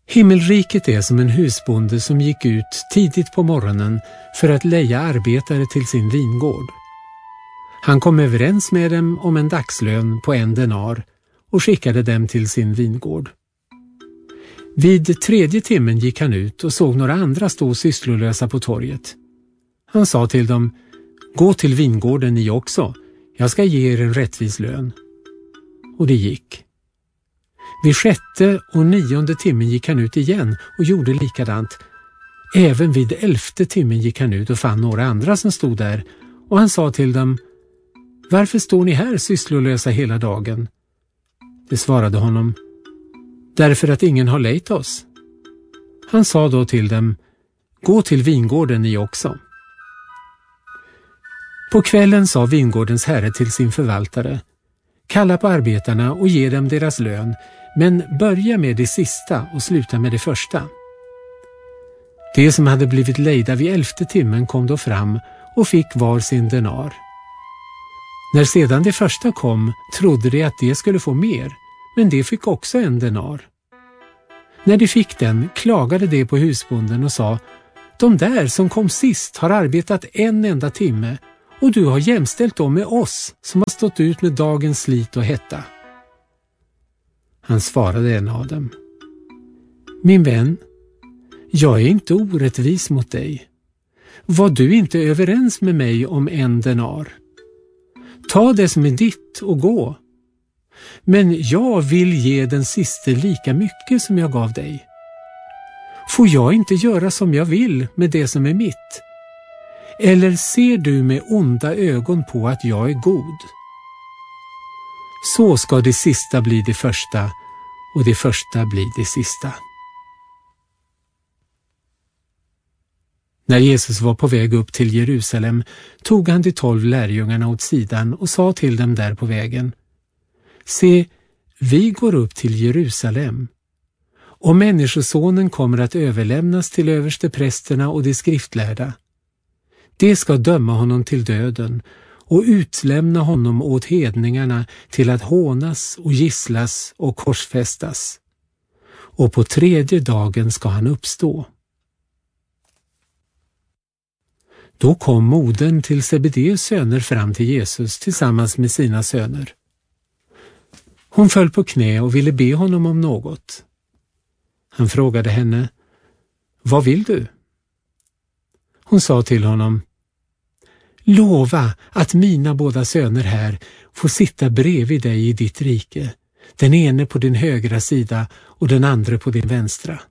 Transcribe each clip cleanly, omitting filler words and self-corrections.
Himmelriket är som en husbonde som gick ut tidigt på morgonen för att leja arbetare till sin vingård. Han kom överens med dem om en dagslön på 1 denar och skickade dem till sin vingård. Vid 3:e timmen gick han ut och såg några andra stå sysslolösa på torget. Han sa till dem: "Gå till vingården ni också, jag ska ge er en rättvis lön." Och det gick. Vid 6:e och 9:e timmen gick han ut igen och gjorde likadant. Även vid 11:e timmen gick han ut och fann några andra som stod där, och han sa till dem: "Varför står ni här sysslolösa hela dagen?" De svarade honom: "Därför att ingen har lejt oss." Han sa då till dem: "Gå till vingården ni också." På kvällen sa vingårdens herre till sin förvaltare: "Kalla på arbetarna och ge dem deras lön, men börja med det sista och sluta med det första." De som hade blivit lejda vid 11:e timmen kom då fram och fick var sin denar. När sedan det första kom trodde de att de skulle få mer, men de fick också 1 denar. När de fick den klagade de på husbonden och sa: "De där som kom sist har arbetat 1 enda timme, och du har jämställt dem med oss som har stått ut med dagens slit och hetta." Han svarade en av dem: "Min vän, jag är inte orättvis mot dig. Var du inte överens med mig om 1 denar? Ta det som är ditt och gå. Men jag vill ge den siste lika mycket som jag gav dig. Får jag inte göra som jag vill med det som är mitt? Eller ser du med onda ögon på att jag är god? Så ska det sista bli det första och det första bli det sista." När Jesus var på väg upp till Jerusalem tog han de 12 lärjungarna åt sidan och sa till dem där på vägen: "Se, vi går upp till Jerusalem, och människosonen kommer att överlämnas till översteprästerna och de skriftlärda. De ska döma honom till döden och utlämna honom åt hedningarna till att hånas och gisslas och korsfästas. Och på 3:e dagen ska han uppstå." Då kom modern till Zebedeus söner fram till Jesus tillsammans med sina söner. Hon föll på knä och ville be honom om något. Han frågade henne: "Vad vill du?" Hon sa till honom: "Lova att mina båda söner här får sitta bredvid dig i ditt rike, den ene på din högra sida och den andra på din vänstra."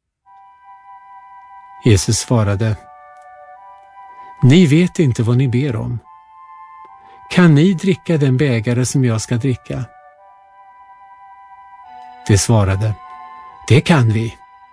Jesus svarade: "Ni vet inte vad ni ber om. Kan ni dricka den bägare som jag ska dricka?" De svarade: "Det kan vi."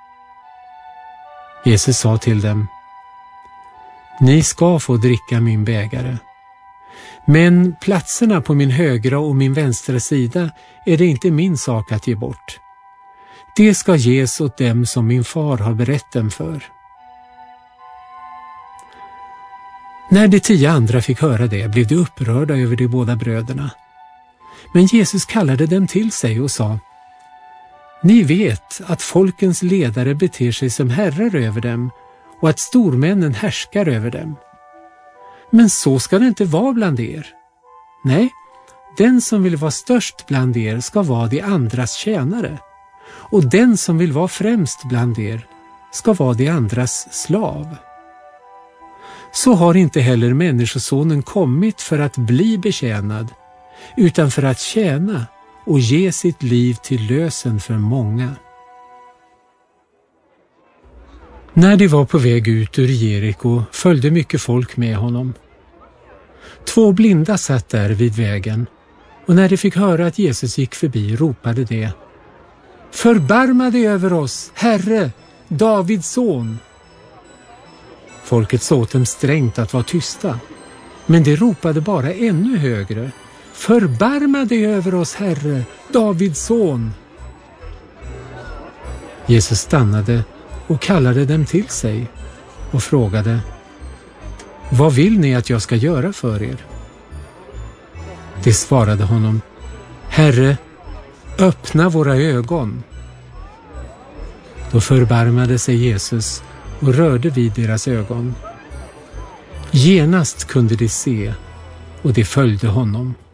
Jesus sa till dem: "Ni ska få dricka min bägare. Men platserna på min högra och min vänstra sida är det inte min sak att ge bort. Det ska ges åt dem som min far har berett dem för." När de 10 andra fick höra det blev de upprörda över de båda bröderna. Men Jesus kallade dem till sig och sa: "Ni vet att folkens ledare beter sig som herrar över dem och att stormännen härskar över dem. Men så ska det inte vara bland er. Nej, den som vill vara störst bland er ska vara de andras tjänare, och den som vill vara främst bland er ska vara de andras slav. Så har inte heller människosonen kommit för att bli betjänad, utan för att tjäna och ge sitt liv till lösen för många." När de var på väg ut ur Jeriko följde mycket folk med honom. 2 blinda satt där vid vägen, och när de fick höra att Jesus gick förbi ropade de: "Förbarma dig över oss, Herre, Davids son!" Folket sa åt dem strängt att vara tysta, men de ropade bara ännu högre: "Förbarma dig över oss, Herre, Davids son!" Jesus stannade och kallade dem till sig och frågade: "Vad vill ni att jag ska göra för er?" De svarade honom: "Herre, öppna våra ögon." Då förbarmade sig Jesus och rörde vid deras ögon. Genast kunde de se och de följde honom.